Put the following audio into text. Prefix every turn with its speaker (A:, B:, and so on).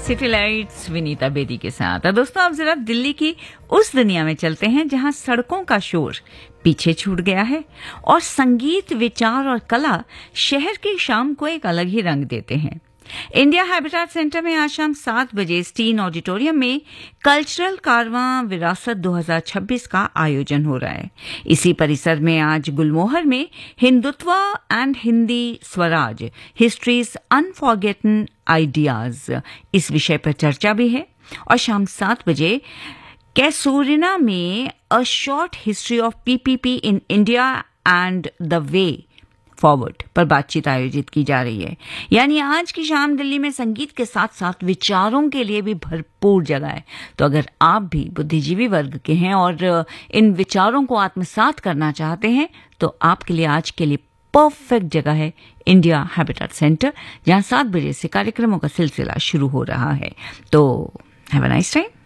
A: City lights Vinita Bedi के साथ। और दोस्तों, अब जरा दिल्ली की उस दुनिया में चलते हैं जहां सड़कों का शोर पीछे छूट गया है और संगीत, विचार और कला शहर की शाम को एक अलग ही रंग देते हैं। इंडिया हैबिटेट सेंटर में आज शाम 7 बजे स्टीन ऑडिटोरियम में कल्चरल कारवां विरासत 2026 का आयोजन हो रहा है। इसी परिसर में आज गुलमोहर में Hindutva and Hindi Swaraj, histories अनफॉरगेटन ideas, इस विषय पर चर्चा भी है। और शाम 7 बजे कैसूरिना में a short history of PPP in India and the way forward पर बातचीत आयोजित की जा रही है। यानी आज की शाम दिल्ली में संगीत के साथ साथ विचारों के लिए भी भरपूर जगह है। तो अगर आप भी बुद्धिजीवी वर्ग के हैं और इन विचारों को आत्मसात करना चाहते हैं तो आपके लिए आज के लिए परफेक्ट जगह है इंडिया हैबिटेट सेंटर, जहां 7 बजे से कार्यक्रमों का सिलसिला शुरू हो रहा है। तो हैव अ नाइस टाइम।